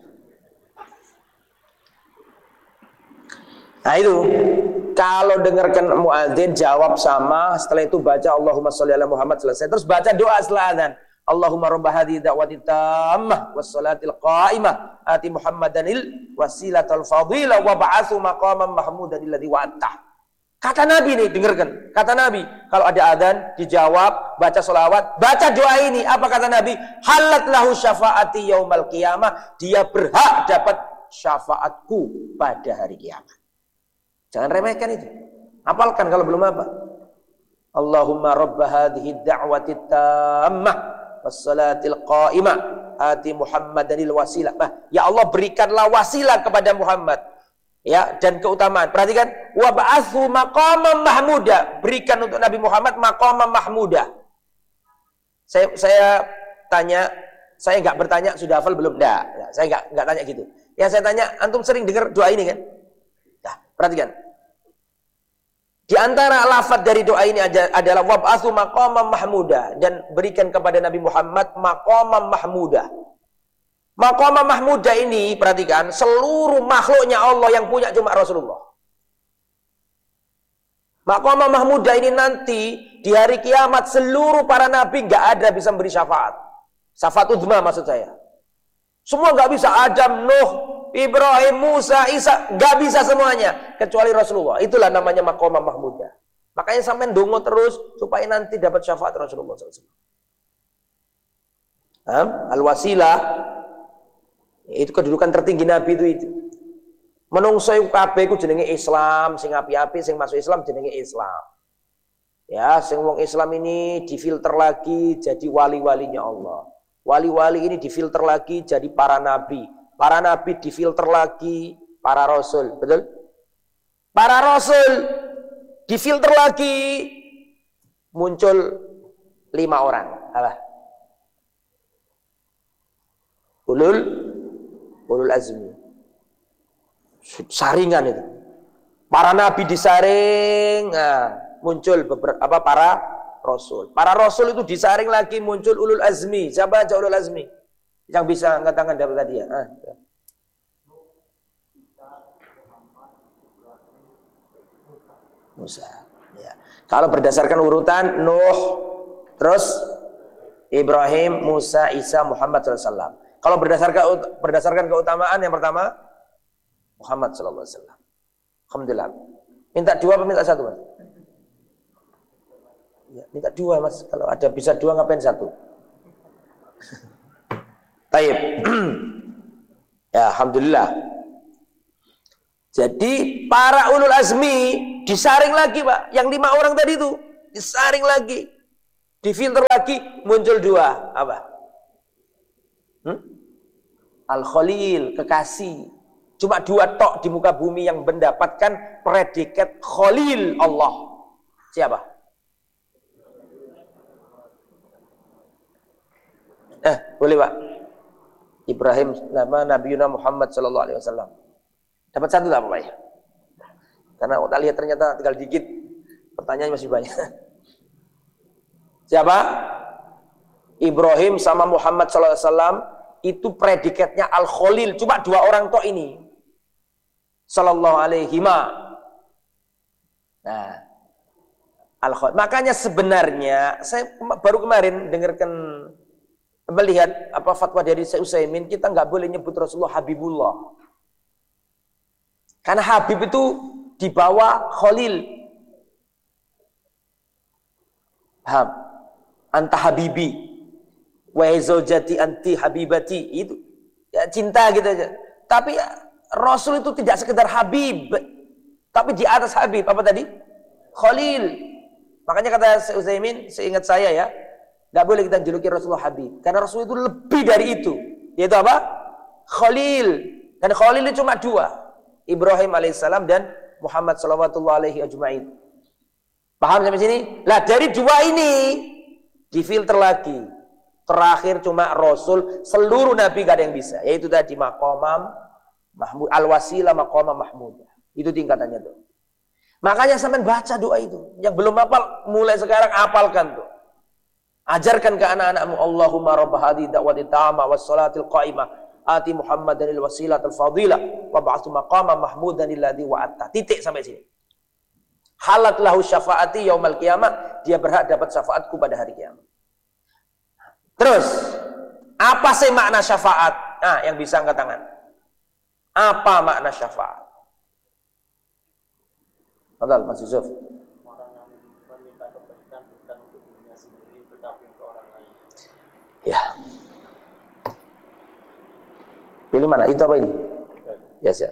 Nah itu, kalau dengarkan muadzin jawab sama, setelah itu baca Allahumma sholli ala Muhammad, selesai. Terus baca doa setelah adzan. Allahumma rabb hadhihi da'wati tammah was salatil qa'imah ati Muhammadanil wasilatal fadila wa ba'atsu maqaman mahmudan alladzi wa'ata. Kata Nabi nih, dengarkan. Kata Nabi, kalau ada adzan dijawab, baca sholawat, baca doa ini. Apa kata Nabi? Halat lahu syafaati yaumal qiyamah. Dia berhak dapat syafaatku pada hari kiamat. Jangan remehkan itu. Hafalkan kalau belum apa. Allahumma rabb hadhihi da'wati tammah was salatil qa'imah ati Muhammadanil wasilah. Nah, ya Allah, berikanlah wasilah kepada Muhammad. Ya, dan keutamaan. Perhatikan, wa ba'atsu maqaman mahmuda. Berikan untuk Nabi Muhammad maqaman mahmuda. Saya saya tanya, saya enggak bertanya sudah hafal belum? Enggak, saya enggak enggak tanya gitu. Yang saya tanya, antum sering dengar doa ini kan? Nah, perhatikan. Di antara lafaz dari doa ini adalah wab'atsu maqaman mahmuda, dan berikan kepada Nabi Muhammad maqaman mahmuda. Maqaman mahmuda ini, perhatikan, seluruh makhluknya Allah yang punya cuma Rasulullah. Maqaman mahmuda ini nanti di hari kiamat seluruh para nabi enggak ada bisa memberi syafaat. Syafaat uzma maksud saya. Semua enggak bisa, Adam, Nuh, Ibrahim, Musa, Isa, gak bisa semuanya kecuali Rasulullah. Itulah namanya maqamah mahmudah. Makanya sampai ndonga terus supaya nanti dapat syafaat Rasulullah shallallahu alaihi wasallam. Al-wasilah itu kedudukan tertinggi Nabi itu itu. Menungso iku kabeh iku jenenge Islam, sing api-api sing masuk Islam jenenge Islam. Ya, sing wong Islam ini difilter lagi jadi wali-walinya Allah. Wali-wali ini difilter lagi jadi para nabi. Para nabi difilter lagi para rasul, betul? Para rasul difilter lagi muncul lima orang. Apa? Ulul ulul azmi. Saringan itu. Para nabi disaring, nah, muncul beberapa apa para rasul. Para rasul itu disaring lagi muncul ulul azmi. Siapa aja ulul azmi? Yang bisa angkat tangan dapat tadi ya. Ah, ya. Musa. Ya. Kalau berdasarkan urutan Nuh, terus Ibrahim, Musa, Isa, Muhammad shallallahu alaihi wasallam. Kalau berdasarkan berdasarkan keutamaan yang pertama Muhammad shallallahu alaihi wasallam. Alhamdulillah. Minta dua apa minta satu, Mas? Ya, minta dua, Mas. Kalau ada bisa dua, ngapain satu? Taib. Ya, alhamdulillah. Jadi para ulul azmi disaring lagi Pak. Yang lima orang tadi itu disaring lagi, difilter lagi, muncul dua apa? Hmm? Al-Khalil, kekasih. Cuma dua tok di muka bumi yang mendapatkan predikat Khalil Allah. Siapa? Eh, boleh Pak. Ibrahim, nama Nabi Muhammad Sallallahu Alaihi Wasallam. Dapat satu tak Pak ya? Karena kita lihat ternyata tinggal dikit, pertanyaannya masih banyak. Siapa? Ibrahim sama Muhammad Sallallahu Alaihi Wasallam itu predikatnya Al-Khalil. Cuma dua orang tok ini. Sallallahu Alaihi Wasallam. Nah, Al-Khalil. Makanya sebenarnya saya baru kemarin dengarkan, melihat apa fatwa dari Syekh Utsaimin, kita nggak boleh nyebut Rasulullah Habibullah. Karena Habib itu di bawah Khalil. Paham? Anta habibi, wa zaujati anti habibati, itu ya cinta gitu aja. Tapi ya, Rasul itu tidak sekedar habib, tapi di atas habib apa tadi? Khalil. Makanya kata Syekh Utsaimin, seingat saya ya, nggak boleh kita juluki Rasulullah Habib, karena Rasul itu lebih dari itu, yaitu apa? Khalil. Dan Khalil itu cuma dua, Ibrahim alaihissalam dan Muhammad sallallahu alaihi ajma'in. Paham sampai sini? Lah dari dua ini difilter lagi, terakhir cuma Rasul, seluruh Nabi gak ada yang bisa, yaitu tadi maqamam mahmud, al-wasilah maqamam mahmud. Itu tingkatannya tuh. Makanya sampean baca doa itu, yang belum hafal mulai sekarang hafalkan tuh. Ajarkan ke anak-anakmu, Allahumma rabb hadhihi da'wati tamma was salatil qa'imah ati Muhammadan al wasilatul fadilah wa ba'athu maqaman mahmudan alladhi wa'atta. Titik sampai sini. Halat lahu syafaati yaumal qiyamah, dia berhak dapat syafaatku pada hari kiamat. Terus, apa sih makna syafaat? Nah, yang bisa angkat tangan. Apa makna syafaat? Fadhal Mas Yusuf. Ya. Pilih mana? Itu apa ini? Ya, yes, ya.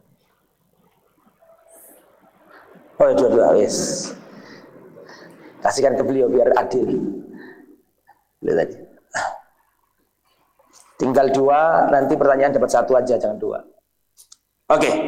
Oh, dua-dua, yes. Kasihkan ke beliau biar adil. Lihat aja. Tinggal dua, nanti pertanyaan dapat satu aja, jangan dua. Oke. Okay.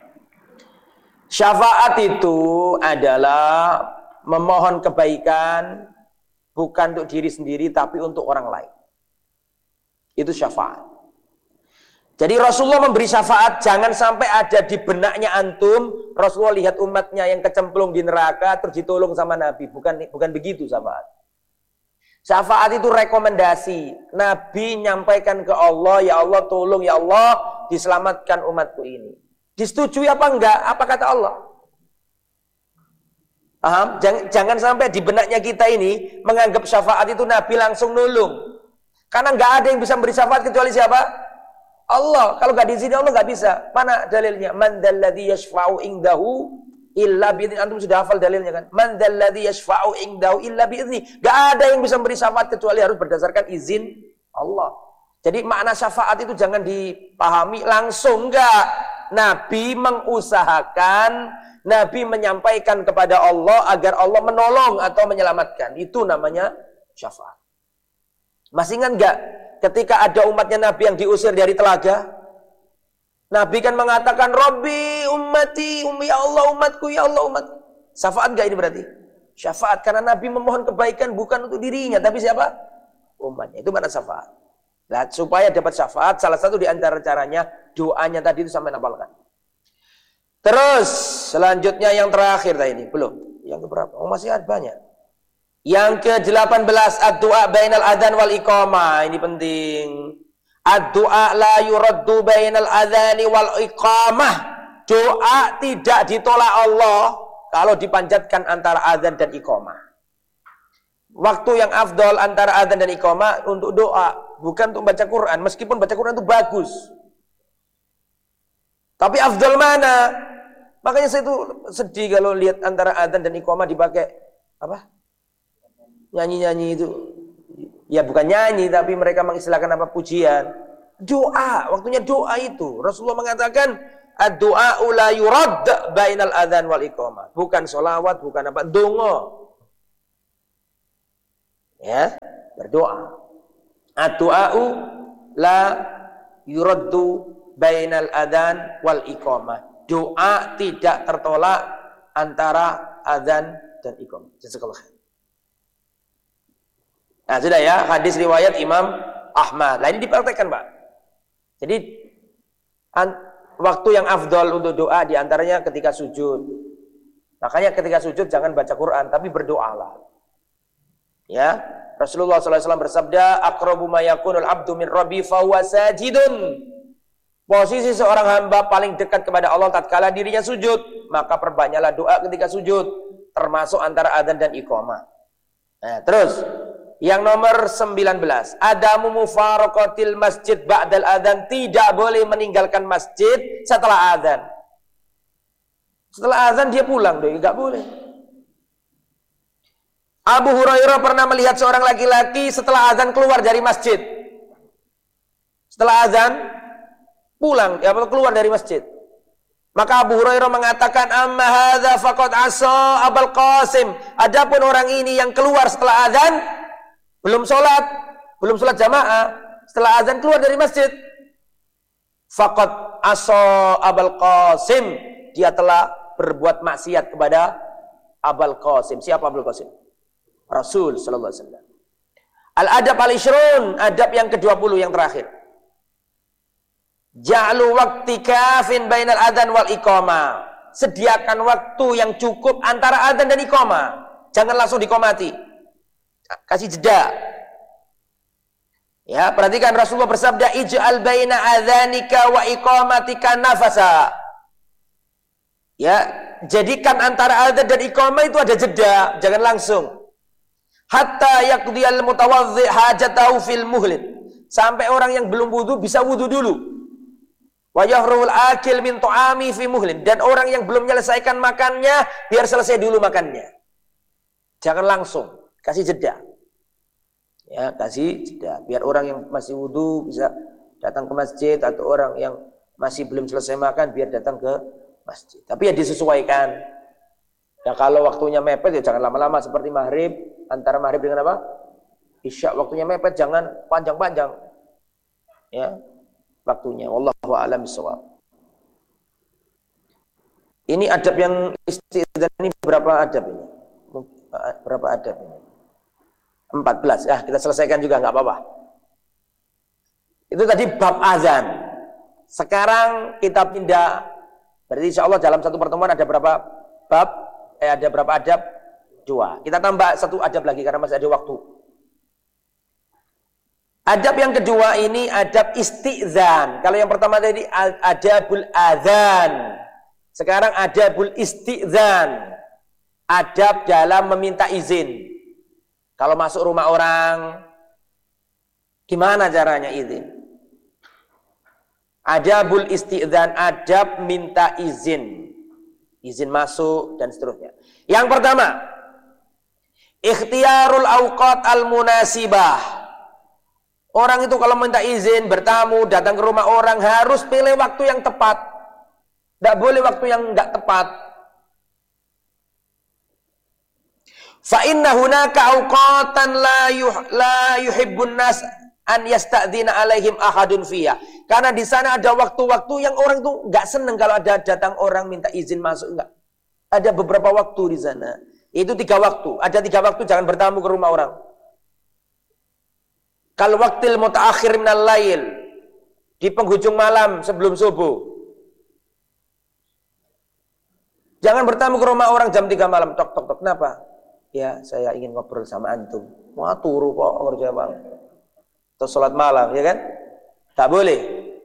Syafaat itu adalah memohon kebaikan bukan untuk diri sendiri tapi untuk orang lain. Itu syafaat. Jadi Rasulullah memberi syafaat, jangan sampai ada di benaknya antum Rasulullah lihat umatnya yang kecemplung di neraka terus ditolong sama Nabi. Bukan bukan begitu syafaat. Syafaat itu rekomendasi. Nabi nyampaikan ke Allah, ya Allah tolong ya Allah diselamatkan umatku ini. Disetujui apa enggak? Apa kata Allah? Paham? Jangan, jangan sampai di benaknya kita ini menganggap syafaat itu Nabi langsung nolong. Karena enggak ada yang bisa memberi syafaat kecuali siapa? Allah. Kalau enggak di sini Allah enggak bisa. Mana dalilnya? Man dzalladzi yashfa'u indahu illa bi'idznih. Antum sudah hafal dalilnya kan? Man dzalladzi yashfa'u indahu illa bi'idznih. Enggak ada yang bisa memberi syafaat kecuali harus berdasarkan izin Allah. Jadi makna syafaat itu jangan dipahami langsung, enggak. Nabi mengusahakan, Nabi menyampaikan kepada Allah agar Allah menolong atau menyelamatkan. Itu namanya syafaat. Masih ingat enggak ketika ada umatnya Nabi yang diusir dari telaga? Nabi kan mengatakan, Rabbi ummati, ummi ya Allah umatku, ya Allah umatku. Syafaat enggak ini berarti? Syafaat karena Nabi memohon kebaikan bukan untuk dirinya, tapi siapa? Umatnya. Itu mana syafaat? Nah, supaya dapat syafaat, salah satu di antara caranya doanya tadi itu sampai hafalkan. Terus selanjutnya yang terakhir tadi ini belum. Yang keberapa? Oh masih ada banyak. Yang ke delapan belas ad-du'a bainal adzan wal iqamah. Ini penting. Ad-du'a la yuraddu bainal adzani wal iqamah. Doa tidak ditolak Allah kalau dipanjatkan antara adzan dan iqamah. Waktu yang afdol antara adzan dan iqamah untuk doa, bukan untuk baca Quran. Meskipun baca Quran itu bagus. Tapi afdol mana? Makanya saya itu sedih kalau lihat antara adzan dan iqamah dipakai apa? Nyanyi-nyanyi itu. Ya bukan nyanyi, tapi mereka mengistilahkan apa? Pujian. Doa, waktunya doa itu. Rasulullah mengatakan, ad-du'a la yurad bainal adzan wal iqamah. Bukan sholawat, bukan apa, donga. Ya, berdoa. Ad-du'a la yuraddu bainal adzan wal iqamah. Doa tidak tertolak antara adzan dan iqamah. Jazakallahu khair. Nah, sudah ya, hadis riwayat Imam Ahmad. Nah, ini dipraktekkan, Pak. Jadi waktu yang afdol untuk doa diantaranya ketika sujud. Makanya ketika sujud jangan baca Quran, tapi berdoalah. Ya, Rasulullah shallallahu alaihi wasallam bersabda, "Aqrabu ma yakunul abdu min rabbi fa huwa sajidun." Posisi seorang hamba paling dekat kepada Allah tatkala dirinya sujud, maka perbanyaklah doa ketika sujud, termasuk antara adzan dan iqamah. Nah, terus yang nomor sembilan belas, adamu mufaraqatil masjid ba'dal adzan, tidak boleh meninggalkan masjid setelah adzan. Setelah adzan dia pulang, deh, enggak boleh. Abu Hurairah pernah melihat seorang laki-laki setelah azan keluar dari masjid. Setelah azan pulang, ya keluar dari masjid. Maka Abu Hurairah mengatakan, "Amma hadza faqad asa Abul Qasim." Adapun orang ini yang keluar setelah azan, belum sholat, belum sholat jamaah, setelah azan keluar dari masjid, faqad asa Abul Qasim. Dia telah berbuat maksiat kepada Abul Qasim. Siapa Abul Qasim? Rasul sallallahu alaihi wasallam. Al-adab al-ishrun, adab yang kedua puluh yang terakhir. Ja'lu waqti kafin bainal adzan wal iqamah. Sediakan waktu yang cukup antara adzan dan iqamah. Jangan langsung diqomati. Kasih jeda. Ya, perhatikan Rasulullah bersabda, "Ij'al baina adzanika wa iqamatika nafasa." Ya, jadikan antara adzan dan iqamah itu ada jeda, jangan langsung. Hatta yaqdiyal mutawaddi hajatahu fil muhlid. Sampai orang yang belum wudu bisa wudu dulu. Wa yahrul akil min ta'ami fi muhlid. Dan orang yang belum menyelesaikan makannya biar selesai dulu makannya. Jangan langsung, kasih jeda. Ya, kasih jeda biar orang yang masih wudu bisa datang ke masjid, atau orang yang masih belum selesai makan biar datang ke masjid. Tapi ya disesuaikan. Ya kalau waktunya mepet ya jangan lama-lama seperti maghrib. Antara maghrib dengan apa? Isya, waktunya mepet, jangan panjang-panjang. Ya, waktunya. Wallahu a'lam bishawab. Ini adab yang istidzan ini berapa adab ini? Berapa adab ini? empat belas. Ya, kita selesaikan juga nggak apa-apa. Itu tadi bab azan. Sekarang kita pindah. Berarti insya Allah dalam satu pertemuan ada berapa bab? Eh, ada berapa adab? Dua. Kita tambah satu adab lagi karena masih ada waktu. Adab yang kedua ini adab isti'zan. Kalau yang pertama tadi adabul adzan. Sekarang adabul isti'zan. Adab dalam meminta izin. Kalau masuk rumah orang, gimana caranya izin? Adabul isti'zan, adab minta izin. Izin masuk dan seterusnya. Yang pertama, ikhtiyarul awqat al-munasibah. Orang itu kalau minta izin, bertamu, datang ke rumah orang, harus pilih waktu yang tepat. Tidak boleh waktu yang tidak tepat. Fa inna hunaka awqatan la yuh, la yuhibbun nas an yasta'dzina alaihim ahadun fiha. Karena di sana ada waktu-waktu yang orang itu enggak senang kalau ada datang orang minta izin masuk, enggak. Ada beberapa waktu di sana. Itu tiga waktu. Ada tiga waktu jangan bertamu ke rumah orang. Kal waqtil mutaakhir minal lail. Di penghujung malam sebelum subuh. Jangan bertamu ke rumah orang jam tiga malam. Tok tok tok. Kenapa? Ya, saya ingin ngobrol sama antum. Wah, turu kok ngerja bang. Terus sholat malam, ya kan? Tak boleh.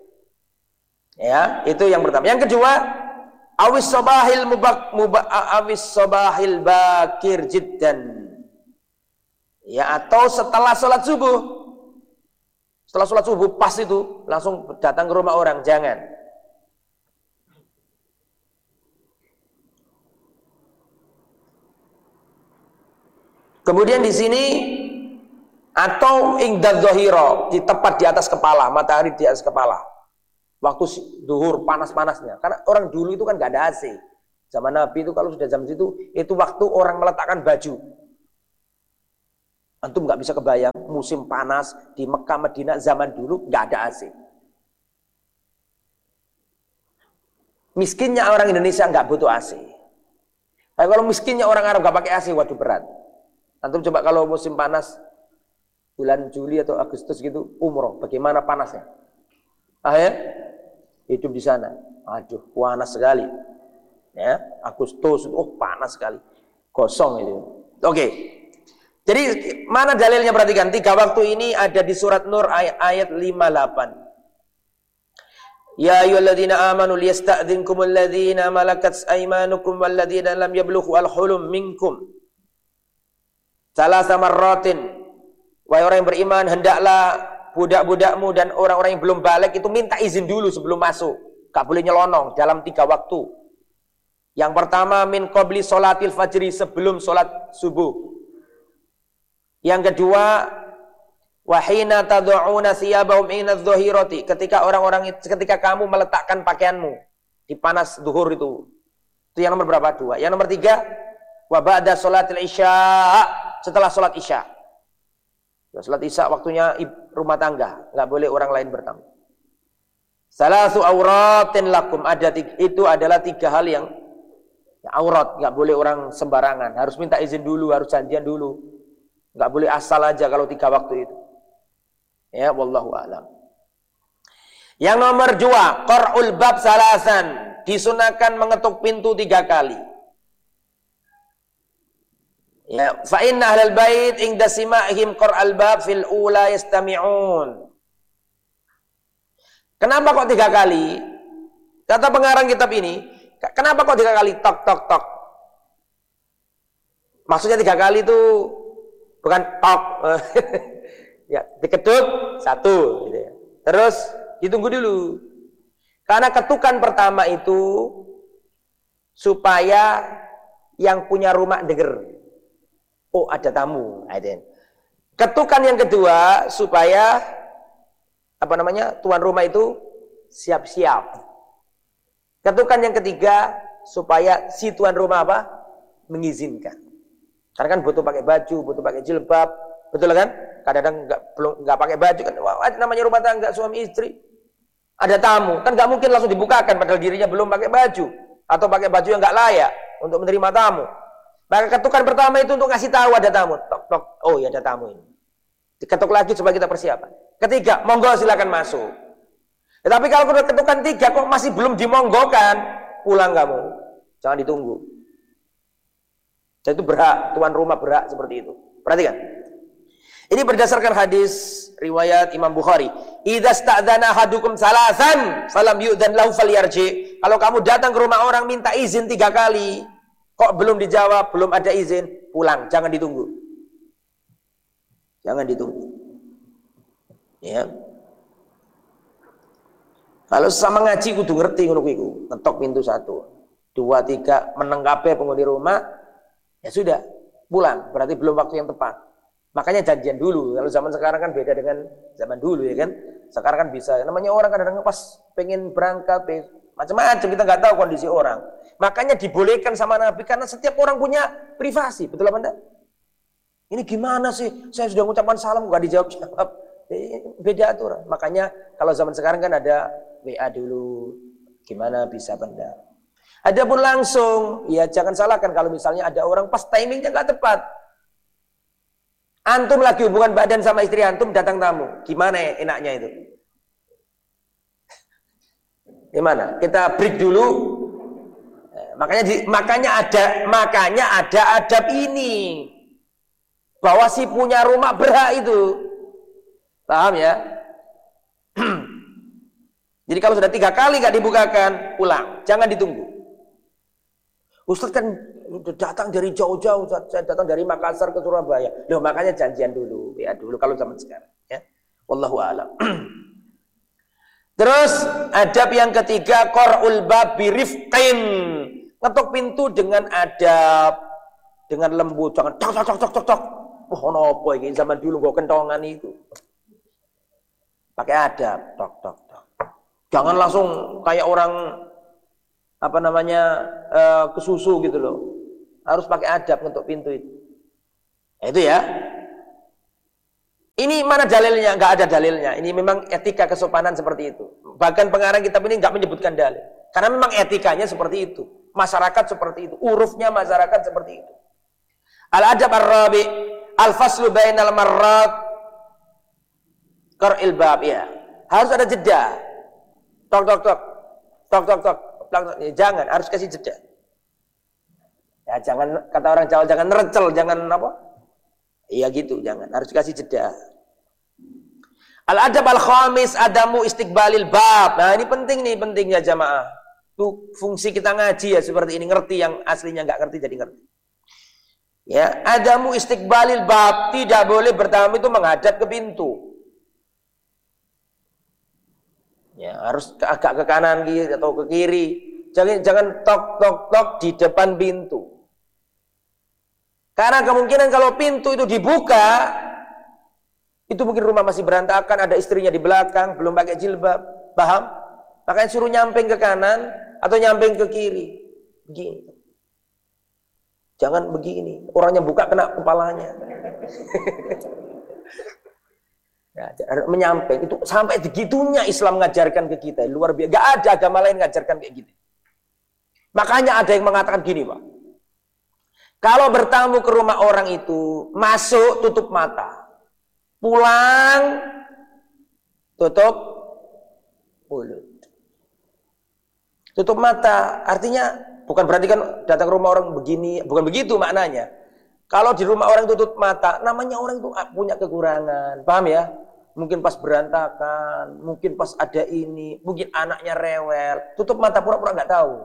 Ya, itu yang pertama. Yang kedua, awis sobahil mubak mubak awis sobahil bakir jiddan. Ya, atau setelah sholat subuh. Setelah sholat subuh pas itu langsung datang ke rumah orang, jangan. Kemudian di sini atau ingdad dhahira, di tepat di atas kepala, matahari di atas kepala. Waktu duhur panas-panasnya. Karena orang dulu itu kan nggak ada A C. Zaman Nabi itu kalau sudah jam situ, itu waktu orang meletakkan baju. Antum nggak bisa kebayang musim panas di Mekah Madinah zaman dulu nggak ada A C. Miskinnya orang Indonesia nggak butuh A C. Tapi kalau miskinnya orang Arab nggak pakai A C, waduh berat. Antum coba kalau musim panas bulan Juli atau Agustus gitu umroh, bagaimana panasnya? Ah ya? Hidup di sana, aduh panas sekali, ya Agustus, oh panas sekali, kosong itu. Oke, jadi mana dalilnya? Perhatikan, tiga waktu ini ada di surat Nur ayat, ayat lima puluh delapan. Ya ayyuhalladzina amanu liyasta'dzinkumul ladzina malakat aymanukum walladzina lam yablughu al-hulum minkum salasa marratin. Wahai orang yang beriman, hendaklah budak-budakmu dan orang-orang yang belum balik itu minta izin dulu sebelum masuk. Gak boleh nyelonong dalam tiga waktu. Yang pertama, min qabli sholatil fajri, sebelum sholat subuh. Yang kedua, wahina tad'una thiyabahum inadh dhahirati, ketika orang-orang ketika kamu meletakkan pakaianmu di panas zuhur itu. Itu yang nomor berapa? Dua. Yang nomor tiga, wa ba'da sholatil isya, setelah sholat isya. Salat isya waktunya rumah tangga, nggak boleh orang lain bertamu. Salasu auratin lakum, ada tiga, itu adalah tiga hal yang ya, aurat, nggak boleh orang sembarangan, harus minta izin dulu, harus janjian dulu, nggak boleh asal aja kalau tiga waktu itu. Ya, wallahu a'lam. Yang nomor dua, qar'ul bab salasan, disunahkan mengetuk pintu tiga kali. Ya, fa inna ahlal bait inda sima'ihim qara'al bab fil ula yastami'un. Kenapa kok tiga kali? Kata pengarang kitab ini, kenapa kok tiga kali tok tok tok? Maksudnya tiga kali itu bukan tok. Ya, diketuk satu gitu ya. Terus ditunggu dulu. Karena ketukan pertama itu supaya yang punya rumah denger. Oh, ada tamu. Ketukan yang kedua supaya apa namanya? Tuan rumah itu siap-siap. Ketukan yang ketiga supaya si tuan rumah apa? Mengizinkan. Karena kan butuh pakai baju, butuh pakai jilbab, betul kan? Kadang-kadang nggak belum nggak pakai baju kan? Wah, namanya rumah tangga suami istri. Ada tamu, kan nggak mungkin langsung dibukakan padahal dirinya belum pakai baju atau pakai baju yang nggak layak untuk menerima tamu. Maka ketukan pertama itu untuk ngasih tahu ada tamu. Tok tok. Oh ya ada tamu ini. Diketuk lagi supaya kita persiapan. Ketiga, monggo silakan masuk. Tetapi kalau ketukan tiga kok masih belum dimonggokan, pulang kamu. Jangan ditunggu. Jadi itu berhak, tuan rumah berhak seperti itu. Perhatikan. Ini berdasarkan hadis riwayat Imam Bukhari. Idza sta'dzana ahadukum salasan falam yu'dzan lahu falyarji. Kalau kamu datang ke rumah orang minta izin tiga kali, kok belum dijawab, belum ada izin, pulang, jangan ditunggu. Jangan ditunggu. Ya. Kalau sama ngaji kudu ngerti ngono kuwi. Ngetok pintu satu, dua, tiga, meneng kabeh penghuni rumah, ya sudah, pulang. Berarti belum waktu yang tepat. Makanya janjian dulu. Kalau zaman sekarang kan beda dengan zaman dulu ya kan. Sekarang kan bisa. Namanya orang kadang-kadang pas pengen berangkat, macam-macam, kita nggak tahu kondisi orang. Makanya dibolehkan sama Nabi karena setiap orang punya privasi, betul apa enggak? Ini gimana sih? Saya sudah mengucapkan salam nggak dijawab-jawab. Beda aturan. Makanya kalau zaman sekarang kan ada W A dulu, gimana bisa benda. Ada pun langsung, ya jangan salahkan kalau misalnya ada orang pas timingnya nggak tepat. Antum lagi hubungan badan sama istri antum, datang tamu, gimana ya enaknya itu? Gimana? Kita break dulu. Makanya di, makanya ada makanya ada adab ini bahwa si punya rumah berhak itu, paham ya? Jadi kalau sudah tiga kali nggak dibukakan, pulang, jangan ditunggu. Ustaz kan datang dari jauh-jauh, saya datang dari Makassar ke Surabaya, loh makanya janjian dulu, ya dulu kalau zaman sekarang, ya. Wallahu a'lam. Terus adab yang ketiga, qar'ul bab birifqin. Ngetok pintu dengan adab, dengan lembut, jangan tok tok tok tok tok tok. Wah, ono apa iki zaman dulu kok kentongan itu. Pakai adab, tok tok tok. Jangan langsung kayak orang apa namanya uh, kesusu gitu loh. Harus pakai adab untuk pintu itu. Nah, itu ya. Ini mana dalilnya? Enggak ada dalilnya. Ini memang etika kesopanan seperti itu. Bahkan pengarang kitab ini enggak menyebutkan dalil. Karena memang etikanya seperti itu. Masyarakat seperti itu. Urufnya masyarakat seperti itu. Al-adab ar-rabi al-faslu bainal marrat qar'il bab ya. Harus ada jeda. Tok tok tok. Tok tok tok. Jangan, harus kasih jeda. Ya jangan, kata orang Jawa, jangan recel, jangan apa? Iya gitu, jangan. Harus kasih jeda. Al-adab al-khamis adamu istiqbalil bab. Nah, ini penting nih, pentingnya jamaah. Tuh fungsi kita ngaji ya seperti ini, ngerti yang aslinya nggak ngerti jadi ngerti. Ya, adamu istiqbalil bab, tidak boleh bertamu itu menghadap ke pintu. Ya, harus agak ke kanan atau ke kiri. Jangan jangan tok tok tok di depan pintu. Karena kemungkinan kalau pintu itu dibuka, itu mungkin rumah masih berantakan, ada istrinya di belakang, belum pakai jilbab, paham? Makanya suruh nyamping ke kanan atau nyamping ke kiri. Begini. Jangan begini. Orangnya buka kena kepalanya. Ya, menyamping itu sampai begitunya Islam mengajarkan ke kita, luar biasa. Gak ada agama lain mengajarkan kayak gitu. Makanya ada yang mengatakan gini, Pak. Kalau bertamu ke rumah orang itu, masuk tutup mata. Pulang tutup mulut. Tutup mata artinya bukan berarti kan datang ke rumah orang begini, bukan begitu maknanya. Kalau di rumah orang tutup mata, namanya orang itu punya kekurangan, paham ya? Mungkin pas berantakan, mungkin pas ada ini, mungkin anaknya rewel, tutup mata pura-pura nggak tahu.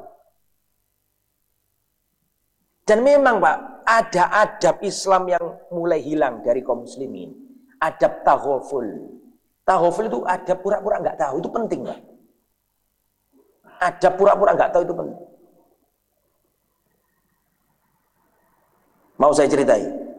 Dan memang Pak, ada adab Islam yang mulai hilang dari kaum muslimin. Adab taghaful. Taghaful itu adab pura-pura nggak tahu, itu penting Pak. Adab pura-pura nggak tahu itu penting. Mau saya ceritain?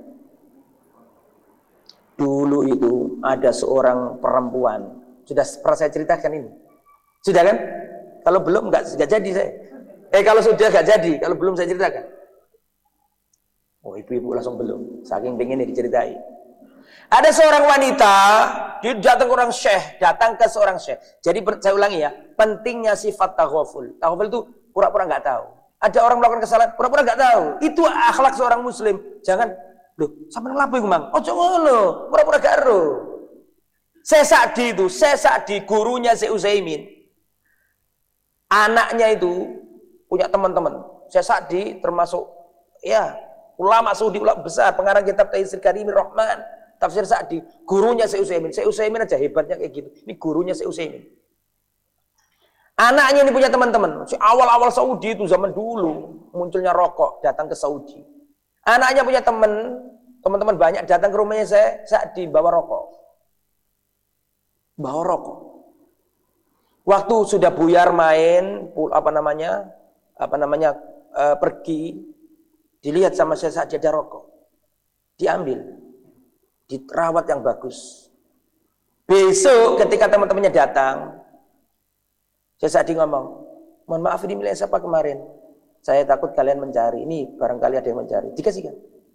Dulu itu ada seorang perempuan, sudah pernah saya ceritakan ini, sudah kan? Kalau belum nggak nggak jadi saya. Eh kalau sudah nggak jadi, kalau belum saya ceritakan. Oh ibu-ibu langsung belum, saking pengennya diceritain. Ada seorang wanita, dia datang ke orang syekh, datang ke seorang syekh. Jadi saya ulangi ya, pentingnya sifat taghaful. Taghaful itu pura-pura nggak tahu. Ada orang melakukan kesalahan, pura-pura nggak tahu. Itu akhlak seorang muslim. Jangan loh, sampai ngelapo iku, Mang? Ojo ngono, pura-pura gak ero. Syekh Sa'di itu, Syekh Sa'di gurunya Syekh Utsaimin. Anaknya itu punya teman-teman. Syekh Sa'di termasuk ya, ulama Saudi, ulama besar, pengarang kitab Taisir Karimir Rahman, tafsir Sa'di, gurunya Syekh Utsaimin. Syekh Utsaimin aja hebatnya kayak gitu. Ini gurunya Syekh Utsaimin. Anaknya ini punya teman-teman. Awal-awal Saudi itu zaman dulu munculnya rokok, datang ke Saudi. Anaknya punya teman, teman-teman banyak datang ke rumahnya saya, saat dibawa rokok. Bawa rokok. Waktu sudah buyar main, apa namanya, apa namanya, e, pergi, dilihat sama saya saat ada rokok. Diambil, dirawat yang bagus. Besok ketika teman-temannya datang, saya saat ngomong, mohon maaf ini milik siapa kemarin? Saya takut kalian mencari. Ini barangkali ada yang mencari. Dikasihkan.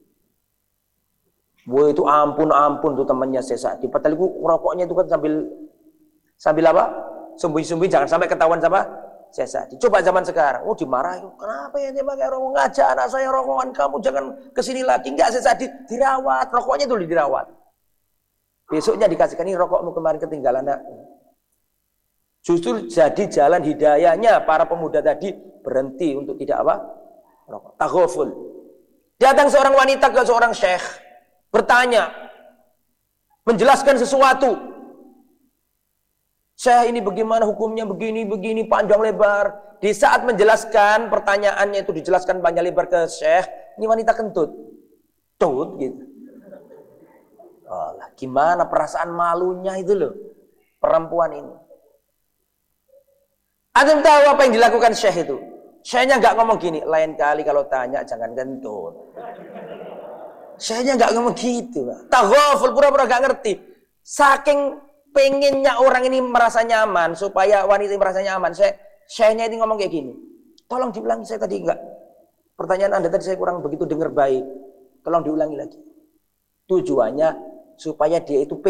Wah itu ampun-ampun tuh temannya saya saat di padahal itu rokoknya itu kan sambil sambil apa? Sembunyi-sembunyi jangan sampai ketahuan sama saya saat. Coba zaman sekarang, oh dimarahin. Kenapa ya dia pakai rokok? Ngajak anak saya rokokan, kamu jangan kesini lagi. Enggak, saya saat dirawat. Rokoknya itu dirawat. Besoknya dikasihkan, ini rokokmu kemarin ketinggalan nak. Justru jadi jalan hidayahnya para pemuda tadi berhenti untuk tidak apa? Rokok. Taghaful. Datang seorang wanita ke seorang syekh, bertanya, menjelaskan sesuatu. Syekh ini bagaimana hukumnya begini, begini, panjang lebar. Di saat menjelaskan pertanyaannya itu dijelaskan panjang lebar ke syekh, ini wanita kentut. Tut gitu. Oh, lah, gimana perasaan malunya itu loh, perempuan ini. Antum tahu apa yang dilakukan syekh itu? Syekhnya nggak ngomong gini, lain kali kalau tanya jangan kentut. Syekhnya nggak ngomong gitu. Taghaful, pura-pura nggak ngerti. Saking pengennya orang ini merasa nyaman, supaya wanita ini merasa nyaman. Saya, saya ini ngomong kayak gini. Tolong diulangi, saya tadi enggak. Pertanyaan Anda tadi saya kurang begitu dengar baik. Tolong diulangi lagi. Tujuannya supaya dia itu